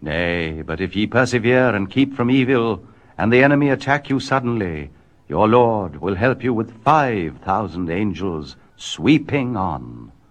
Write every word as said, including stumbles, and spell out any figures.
Nay, but if ye persevere and keep from evil, and the enemy attack you suddenly, your Lord will help you with five thousand angels sweeping on.